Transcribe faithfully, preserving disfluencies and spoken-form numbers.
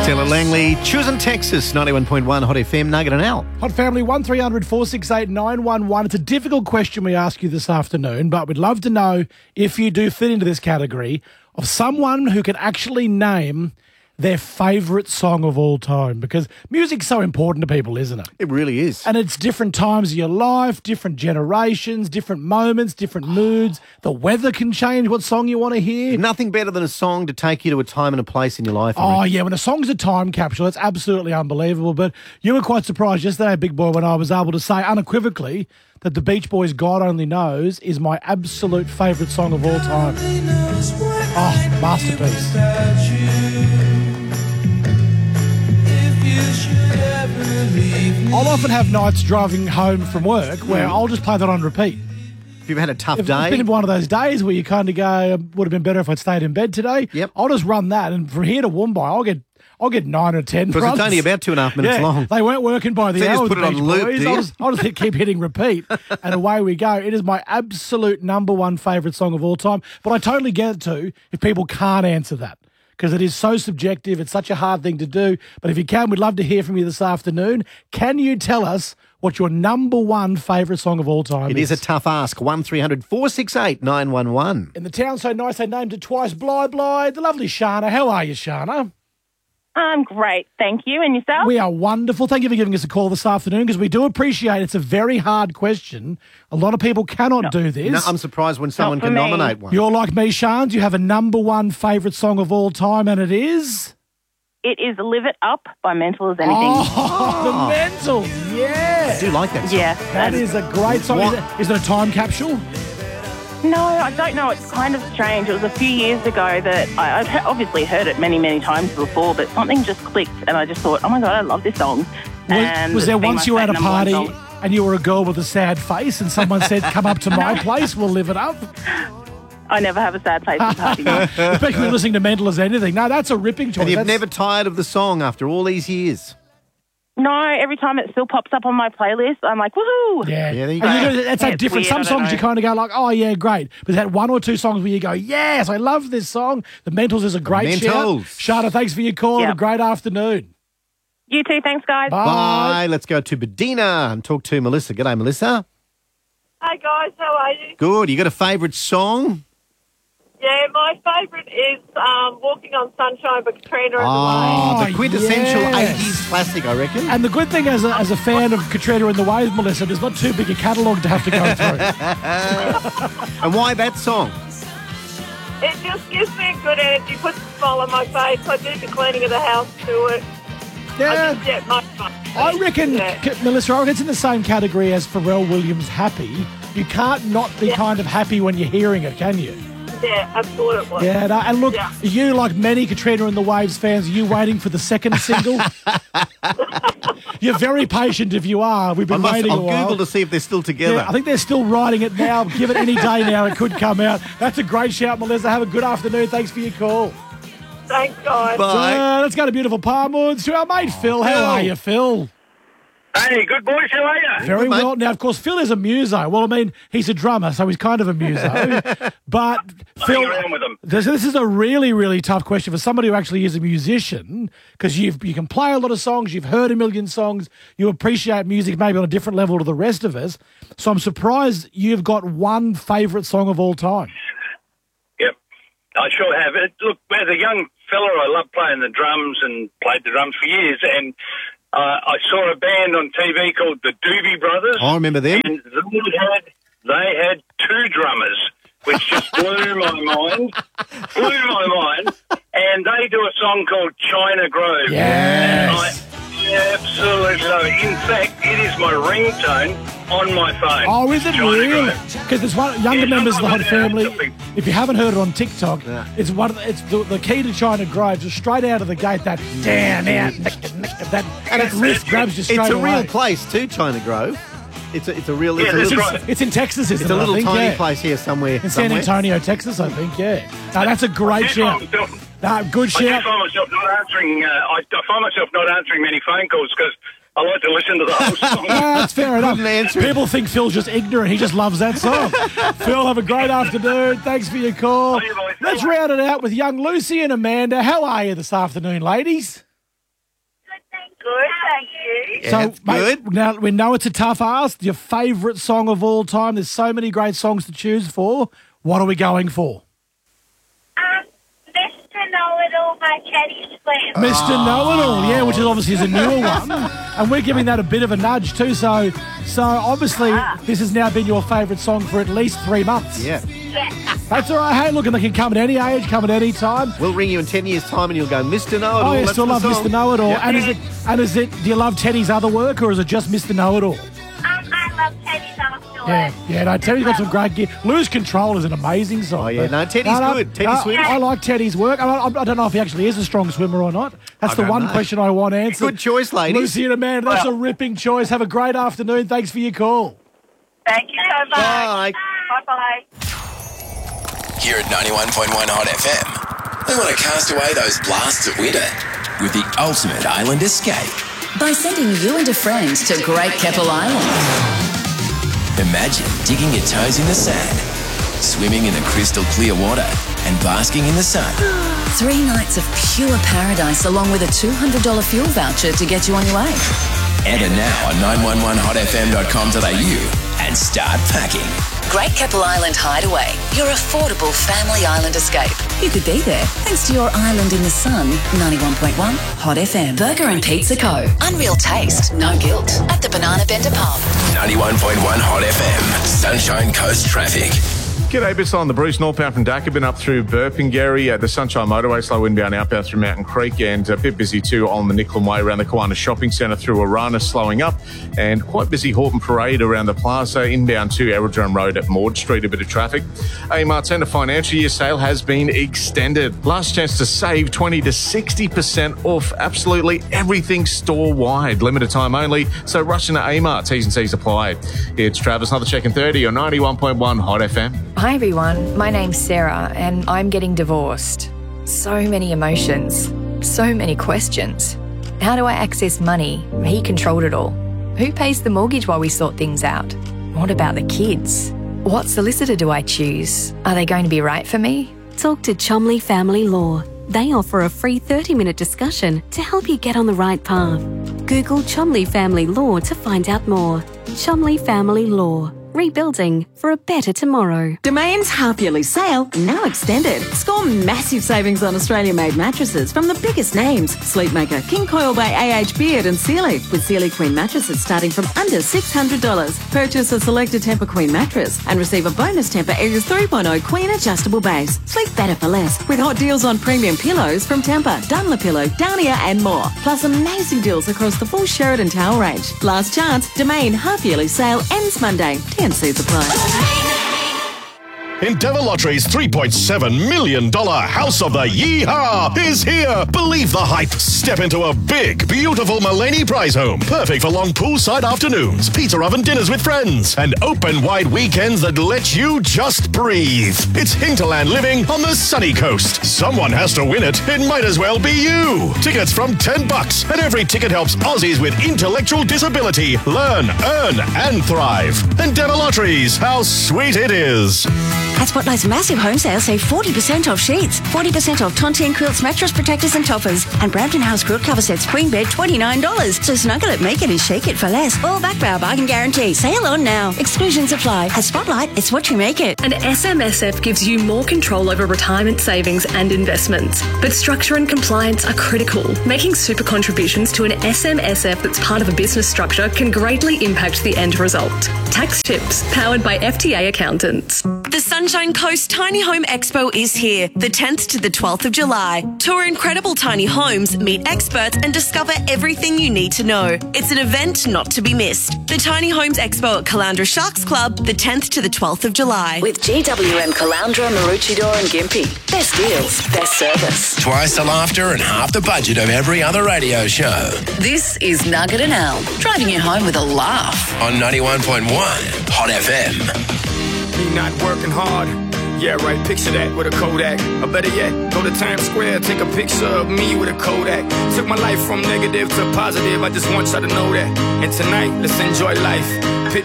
Stella Langley, choosing Texas, ninety-one point one Hot F M, Nugget and Al. Hot Family, one three hundred four six eight nine one one. It's a difficult question we ask you this afternoon, but we'd love to know if you do fit into this category of someone who can actually name their favourite song of all time, because music's so important to people, isn't it? It really is. And it's different times of your life, different generations, different moments, different moods. The weather can change what song you want to hear. Nothing better than a song to take you to a time and a place in your life. Oh, yeah, when a song's a time capsule, it's absolutely unbelievable. But you were quite surprised yesterday, Big Boy, when I was able to say unequivocally that the Beach Boys' God Only Knows is my absolute favourite song of all time. Oh, masterpiece. I'll often have nights driving home from work where I'll just play that on repeat. If you've had a tough If day. it's been one of those days where you kind of go, would have been better if I'd stayed in bed today. Yep. I'll just run that, and from here to Woombai, I'll get I'll get nine or ten. Because it's only about two and a half minutes yeah, long. They weren't working by the So you hour. just put the it on Beach loop, Boys. do you? I'll just, I'll just keep hitting repeat, and away we go. It is my absolute number one favourite song of all time. But I totally get it too if people can't answer that, because it is so subjective. It's such a hard thing to do. But if you can, we'd love to hear from you this afternoon. Can you tell us what your number one favourite song of all time It is? is a tough ask. one three hundred four six eight nine one one. In the town so nice they named it twice, Bly Bly. The lovely Shana. How are you, Shana? I'm great, thank you. And yourself? We are wonderful. Thank you for giving us a call this afternoon, because we do appreciate it's a very hard question. A lot of people cannot do this. No, I'm surprised when someone for can me. nominate one. You're like me, Shans. You have a number one favourite song of all time, and it is... It is Live It Up by Mental as Anything. Oh, the Mental. Yeah. I do like that song. Yeah. That is a great song. Is What? it, is it a time capsule? No, I don't know. It's kind of strange. It was a few years ago that I, I'd he- obviously heard it many, many times before, but something just clicked, and I just thought, oh my God, I love this song. Was, And was there it's been once my you were at a number one party song. and you were a girl with a sad face and someone said, come up to my place, we'll live it up? I never have a sad face at party. No. Especially when listening to Mental as Anything. No, that's a ripping choice. And you've That's- never tired of the song after all these years. no, every time it still pops up on my playlist, I'm like, woohoo! Yeah, Yeah, there you And go. know, it's Yeah, that it's different. weird, Some I don't songs you know. kind of go like, oh yeah, great. But there's that one or two songs where you go, yes, I love this song. The Mentals is a great Mentals. shout. Shana, thanks for your call. Have a Yep. great afternoon. You too, thanks, guys. Bye. Bye. Let's go to Bedina and talk to Melissa. G'day, Melissa. Hi guys, how are you? Good. You got a favourite song? Yeah, my favourite is um, Walking on Sunshine by Katrina and Oh, Oh, the quintessential yes. eighties classic, I reckon. And the good thing as a, as a fan of Katrina and the Waves, Melissa, there's not too big a catalogue to have to go through. And why that song? the Waves. It just gives me a good energy, puts a smile on my face. I do the cleaning of the house to it. I Yeah. just get much fun. I reckon, Yeah. K- Melissa, I reckon it's in the same category as Pharrell Williams' Happy. You can't not be Yeah. kind of happy when you're hearing it, can you? Yeah, absolutely. Yeah, no, and look, Yeah. you, like many Katrina and the Waves fans, are you waiting for the second single? You're very patient if you are. We've I been must, waiting I'll a while. Google to see if they're still together. Yeah, I think they're still writing it now. Give it any day now. It could come out. That's a great shout, Melissa. Have a good afternoon. Thanks for your call. Thanks, guys. Bye. Uh, let's go to beautiful Palmwoods to our mate Phil. How Phil. are you, Phil? Hey, good boys, how are you? Very Good, mate. well. Now, of course, Phil is a muso. Well, I mean, he's a drummer, so he's kind of a muso. But Phil, Hang around with them. this, this is a really, really tough question for somebody who actually is a musician, because you you can play a lot of songs, you've heard a million songs, you appreciate music maybe on a different level to the rest of us. So I'm surprised you've got one favourite song of all time. Yep, I sure have. It, look, as a young fella, I loved playing the drums and played the drums for years. And uh, I saw a band on T V called the Doobie Brothers. I remember them. And they had, they had two drummers, which just blew my mind. Blew my mind. And they do a song called China Grove. Yes. And I absolutely love it. In fact, it is my ringtone on my phone. Oh, is it China really? Grove. Because it's one younger Yeah, members of the Hot sometimes I Family. have to If you haven't heard it on TikTok, Yeah. it's one. Of the, it's the, the key to China Grove. Just straight out of the gate, that down out, that And that riff grabs you straight It's a away. real place too, China Grove. It's a, it's a real. It's Yeah, a that's little, right. It's in Texas, isn't It's it? a little I think, tiny yeah. place here somewhere. In San somewhere. Antonio, Texas, I think. Yeah. No, that's a I great do shout. find myself, No, good I do shout. find myself not answering. Uh, I, I find myself not answering many phone calls because I like to listen to the whole song. No, that's fair enough. Couldn't answer it. People think Phil's just ignorant. He just loves that song. Phil, have a great afternoon. Thanks for your call. Hey, boys. Let's round it out with young Lucy and Amanda. How are you this afternoon, ladies? good, thank you. Yeah, So, that's mate, good. now we know it's a tough ask. Your favourite song of all time. There's so many great songs to choose for. What are we going for? Um, Mister Know-It-All by Teddy Swift. Mister Know-It-All, yeah, which is obviously is a newer one. And we're giving that a bit of a nudge too. So, so obviously, this has now been your favourite song for at least three months. Yeah. Yes. That's all right. Hey, look, and they can come at any age, come at any time. We'll ring you in ten years' time and you'll go, Mister Know-It-All. Oh, you that's still the love song. Mister Know-It-All. Yeah. And is it? And is it? Do you love Teddy's other work, or is it just Mister Know-It-All? Um, I love Teddy's afterwards. Yeah, yeah. No, Teddy's got some great gear. Lose Control is an amazing song. Oh, yeah, but- no, Teddy's good. Teddy Swift. I like Teddy's work. I, I, I don't know if he actually is a strong swimmer or not. That's I the don't one know. question I want answered. Good choice, ladies. Lucy and Amanda, that's a ripping choice. Have a great afternoon. Thanks for your call. Thank you so much. Bye. Bye-bye. Here at ninety-one point one Hot F M, we want to cast away those blasts of winter with the ultimate island escape. By sending you and a friend to Great Keppel Island. Imagine digging your toes in the sand, swimming in the crystal clear water, and basking in the sun. Three nights of pure paradise along with a two hundred dollars fuel voucher to get you on your way. Enter now on nine one one hot f m dot com dot a u and start packing. Great Keppel Island Hideaway, your affordable family island escape. You could be there thanks to your island in the sun. ninety-one point one Hot F M. Burger and Pizza Co. Unreal taste, no guilt. At the Banana Bender Pub. ninety-one point one Hot F M, Sunshine Coast Traffic. G'day, bits on the Bruce, northbound from Dakabin up through Burpengary, uh, the Sunshine Motorway, slow inbound, outbound through Mountain Creek, and a bit busy too on the Nicklin Way around the Kiwanis Shopping Centre through Arana, slowing up, and quite busy Horton Parade around the Plaza, inbound to Aerodrome Road at Maud Street, a bit of traffic. A Martena financial year sale has been extended. Last chance to save twenty to sixty percent off absolutely everything store-wide. Limited time only, so rush into A-Mart. T's and C's apply. It's Travis, another check in thirty on ninety-one point one Hot F M. Hi everyone, my name's Sarah and I'm getting divorced. So many emotions, so many questions. How do I access money? He controlled it all. Who pays the mortgage while we sort things out? What about the kids? What solicitor do I choose? Are they going to be right for me? Talk to Chomley Family Law. They offer a free thirty minute discussion to help you get on the right path. Google Chomley Family Law to find out more. Chomley Family Law. Rebuilding for a better tomorrow. Domain's half-yearly sale now extended. Score massive savings on Australian-made mattresses from the biggest names. Sleepmaker, King Coil by A H Beard and Sealy, with Sealy Queen mattresses starting from under six hundred dollars. Purchase a selected Tempur Queen mattress and receive a bonus Tempur Aegis three point oh Queen adjustable base. Sleep better for less with hot deals on premium pillows from Tempur, Dunlopillow, Downia and more. Plus amazing deals across the full Sheridan towel range. Last chance, Domain half-yearly sale ends Monday. T and C's apply. Endeavour Lottery's three point seven million dollars House of the Yeehaw is here. Believe the hype. Step into a big, beautiful Mulaney prize home. Perfect for long poolside afternoons, pizza oven dinners with friends, and open wide weekends that let you just breathe. It's hinterland living on the sunny coast. Someone has to win it. It might as well be you. Tickets from ten bucks, and every ticket helps Aussies with intellectual disability learn, earn, and thrive. Endeavour Lotteries. How sweet it is. At Spotlight's massive home sale, save forty percent off sheets, forty percent off Tontine quilts, mattress protectors and toppers, and Brampton House quilt cover sets queen bed, twenty-nine dollars. So snuggle it, make it and shake it for less. All backed by our bargain guarantee. Sale on now. Exclusions apply. At Spotlight, it's what you make it. And S M S F gives you more control over retirement savings and investments. But structure and compliance are critical. Making super contributions to an S M S F that's part of a business structure can greatly impact the end result. Tax Tips, powered by F T A accountants. The Sunshine Coast Tiny Home Expo is here, the tenth to the twelfth of July. Tour incredible tiny homes, meet experts and discover everything you need to know. It's an event not to be missed. The Tiny Homes Expo at Caloundra Sharks Club, the tenth to the twelfth of July. With G W M Caloundra, Maroochydore and Gympie. Best deals, best service. Twice the laughter and half the budget of every other radio show. This is Nugget and Al, driving you home with a laugh. On ninety-one point one Hot F M. Me not working hard. Yeah, right, picture that with a Kodak. Or better yet, go to Times Square, take a picture of me with a Kodak. Took my life from negative to positive, I just want y'all to know that. And tonight, let's enjoy life. Pit